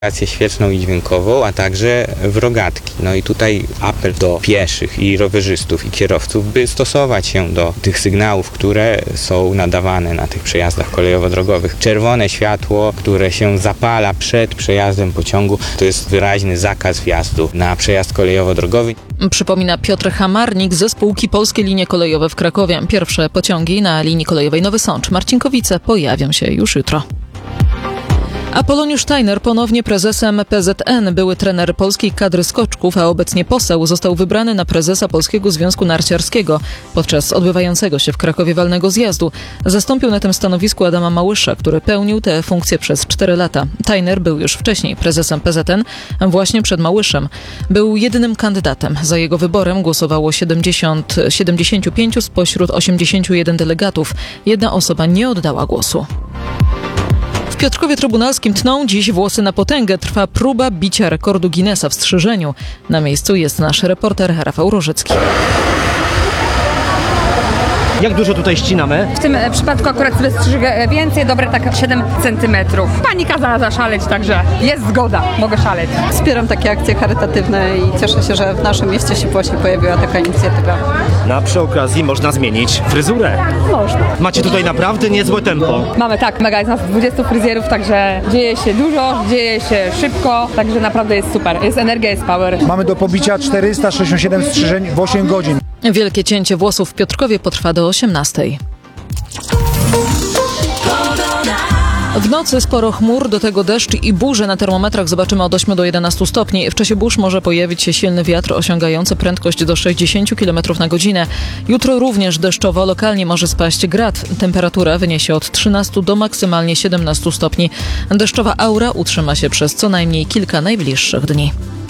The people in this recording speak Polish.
świetlną i dźwiękową, a także w rogatki. No i tutaj apel do pieszych i rowerzystów i kierowców, by stosować się do tych sygnałów, które są nadawane na tych przejazdach kolejowo-drogowych. Czerwone światło, które się zapala przed przejazdem pociągu, to jest wyraźny zakaz wjazdu na przejazd kolejowo-drogowy. Przypomina Piotr Hamarnik ze spółki Polskie Linie Kolejowe w Krakowie. Pierwsze pociągi na linii kolejowej Nowy Sącz-Marcinkowice pojawią się już jutro. Apoloniusz Steiner ponownie prezesem PZN. Były trener polskiej kadry skoczków, a obecnie poseł, został wybrany na prezesa Polskiego Związku Narciarskiego podczas odbywającego się w Krakowie walnego zjazdu. Zastąpił na tym stanowisku Adama Małysza, który pełnił tę funkcję przez 4 lata. Steiner był już wcześniej prezesem PZN, właśnie przed Małyszem. Był jedynym kandydatem. Za jego wyborem głosowało 75 spośród 81 delegatów. Jedna osoba nie oddała głosu. W Piotrkowie Trybunalskim tną dziś włosy na potęgę. Trwa próba bicia rekordu Guinnessa w strzyżeniu. Na miejscu jest nasz reporter Rafał Różycki. Jak dużo tutaj ścinamy? W tym przypadku akurat sobie strzyżę więcej, dobre tak 7 centymetrów. Pani kazała zaszaleć, także jest zgoda, mogę szaleć. Wspieram takie akcje charytatywne i cieszę się, że w naszym mieście się właśnie pojawiła taka inicjatywa. A przy okazji można zmienić fryzurę. Można. Macie tutaj naprawdę niezłe tempo. Mamy mega jest nas 20 fryzjerów, także dzieje się dużo, dzieje się szybko, także naprawdę jest super. Jest energia, jest power. Mamy do pobicia 467 strzyżeń w 8 godzin. Wielkie cięcie włosów w Piotrkowie potrwa do 18:00. W nocy sporo chmur, do tego deszcz i burze. Na termometrach zobaczymy od 8 do 11 stopni. W czasie burz może pojawić się silny wiatr osiągający prędkość do 60 km na godzinę. Jutro również deszczowo, lokalnie może spaść grad. Temperatura wyniesie od 13 do maksymalnie 17 stopni. Deszczowa aura utrzyma się przez co najmniej kilka najbliższych dni.